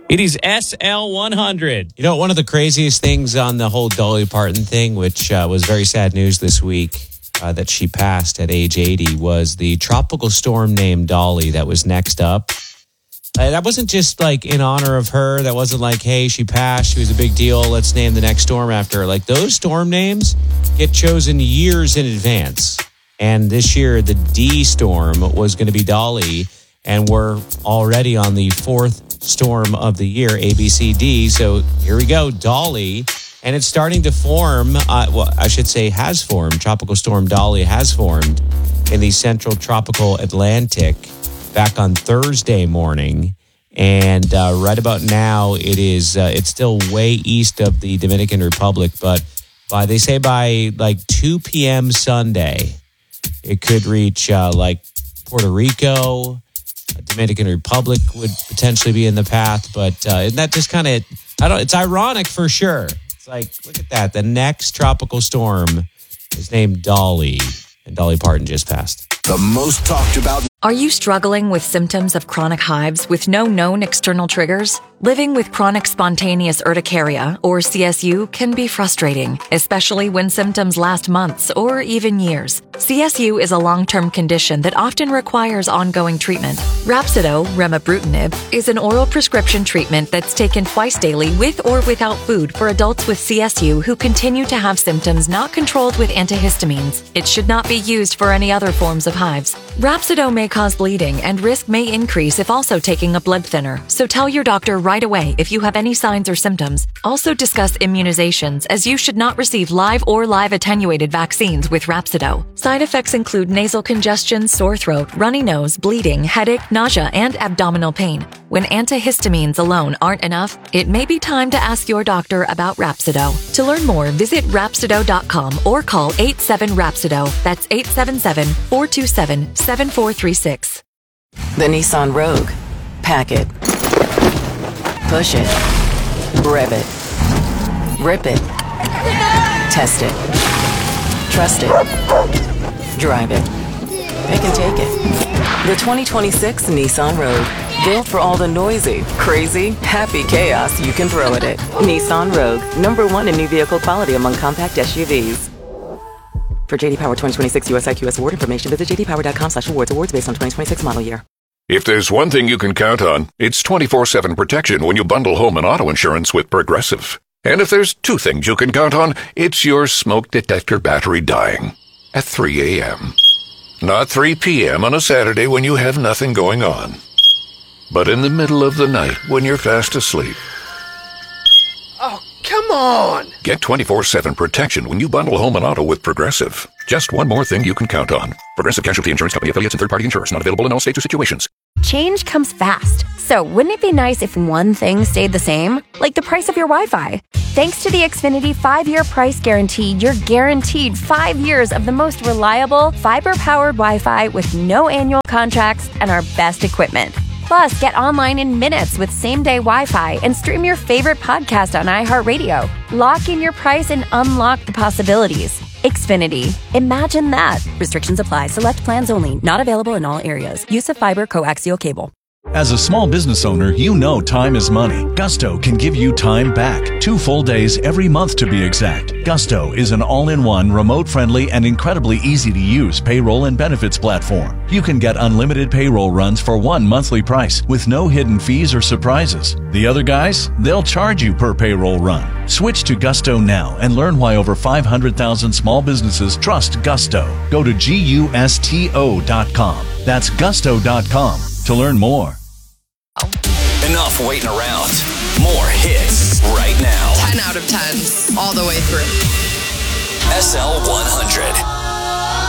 It is SL100. You know, one of the craziest things on the whole Dolly Parton thing, which was very sad news this week, that she passed at age 80, was the tropical storm named Dolly that was next up. That wasn't just like in honor of her. That wasn't like, hey, she passed, she was a big deal, let's name the next storm after her. Like, those storm names get chosen years in advance. And this year, the D storm was going to be Dolly, and we're already on the fourth storm of the year, ABCD. So here we go, Dolly. And it's starting to form, well, I should say has formed. Tropical Storm Dolly has formed in the central tropical Atlantic back on Thursday morning. And right about now, it's still way east of the Dominican Republic. But they say by like 2 p.m. Sunday, it could reach like Puerto Rico. Dominican Republic would potentially be in the path, but isn't that just kind of, it's ironic for sure. It's like, look at that. The next tropical storm is named Dolly, and Dolly Parton just passed. The most talked about. Are you struggling with symptoms of chronic hives with no known external triggers? Living with chronic spontaneous urticaria, or CSU, can be frustrating, especially when symptoms last months or even years. CSU is a long-term condition that often requires ongoing treatment. Rhapsido, remibrutinib, is an oral prescription treatment that's taken twice daily with or without food for adults with CSU who continue to have symptoms not controlled with antihistamines. It should not be used for any other forms of hives. Rhapsido may cause bleeding, and risk may increase if also taking a blood thinner, so tell your doctor right away if you have any signs or symptoms. Also discuss immunizations, as you should not receive live or live attenuated vaccines with Rhapsido. Side effects include nasal congestion, sore throat, runny nose, bleeding, headache, nausea, and abdominal pain. When antihistamines alone aren't enough, it may be time to ask your doctor about Rhapsido. To learn more, visit Rhapsido.com or call 87-RHAPSIDO. That's 877-427-7436. The Nissan Rogue. Pack it. Push it. Rev it. Rip it. Test it. Trust it. Drive it. Pick and take it. The 2026 Nissan Rogue. Built for all the noisy, crazy, happy chaos you can throw at it. Nissan Rogue. #1 in new vehicle quality among compact SUVs. For JD Power 2026 US IQS award information, visit jdpower.com/awards. Awards based on 2026 model year. If there's one thing you can count on, it's 24/7 protection when you bundle home and auto insurance with Progressive. And if there's two things you can count on, it's your smoke detector battery dying at 3 a.m. Not 3 p.m. on a Saturday when you have nothing going on, but in the middle of the night when you're fast asleep. Oh, come on! Get 24/7 protection when you bundle home and auto with Progressive. Just one more thing you can count on. Progressive Casualty Insurance Company, affiliates, and third-party insurers. Not available in all states or situations. Change comes fast. So wouldn't it be nice if one thing stayed the same? Like the price of your Wi-Fi. Thanks to the Xfinity 5-year price guarantee, you're guaranteed 5 years of the most reliable, fiber-powered Wi-Fi with no annual contracts and our best equipment. Plus, get online in minutes with same-day Wi-Fi and stream your favorite podcast on iHeartRadio. Lock in your price and unlock the possibilities. Xfinity. Imagine that. Restrictions apply. Select plans only. Not available in all areas. Use of fiber coaxial cable. As a small business owner, you know time is money. Gusto can give you time back. 2 full days every month to be exact. Gusto is an all-in-one, remote-friendly, and incredibly easy-to-use payroll and benefits platform. You can get unlimited payroll runs for one monthly price with no hidden fees or surprises. The other guys, they'll charge you per payroll run. Switch to Gusto now and learn why over 500,000 small businesses trust Gusto. Go to GUSTO.com. That's Gusto.com to learn more. Enough waiting around. More hits right now. 10 out of 10, all the way through. SL100.